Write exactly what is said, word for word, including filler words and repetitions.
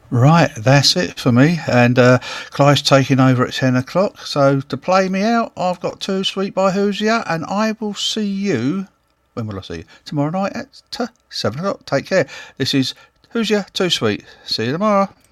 Right, that's it for me. And uh, Clive's taking over at ten o'clock. So to play me out, I've got Too Sweet by Hoosier, and I will see you. When will I see you? Tomorrow night at seven o'clock. Take care. This is Hoosier, Too Sweet. See you tomorrow.